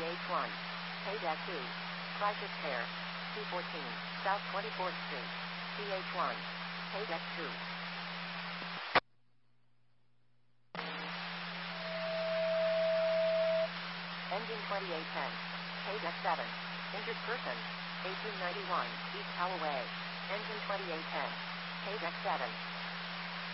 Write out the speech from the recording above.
PH1. Paydeck B. Crisis Care. P14, South 24th Street. PH1. Paydeck 2. Engine 2810. Paydeck 7. Injured person. 1891, East Holloway. Engine 2810. Paydeck 7.